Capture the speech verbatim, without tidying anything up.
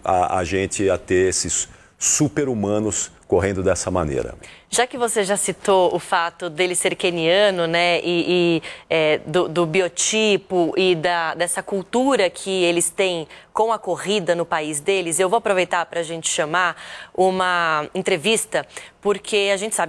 a, a gente a ter esses super-humanos correndo dessa maneira. Já que você já citou o fato dele ser queniano, né, e, e é, do, do biotipo e da, dessa cultura que eles têm com a corrida no país deles, eu vou aproveitar para a gente chamar uma entrevista, porque a gente sabe